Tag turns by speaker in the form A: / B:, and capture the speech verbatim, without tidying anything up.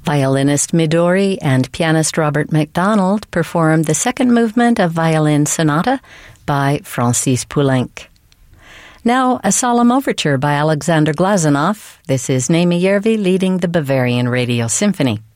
A: Violinist Midori and pianist Robert MacDonald performed the second movement of Violin Sonata by Francis Poulenc. Now, a solemn overture by Alexander Glazunov. This is Naima Järvi leading the Bavarian Radio Symphony.